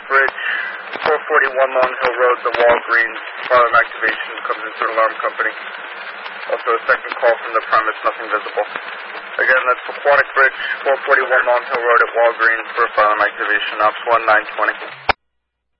Bridge, 441 Long Hill Road, the Walgreens. Fire alarm activation comes into the alarm company. Also a second call from the premise, nothing visible. Again, that's Aquatic Bridge, 441 Long Hill Road at Walgreens for fire alarm activation, ops 1920.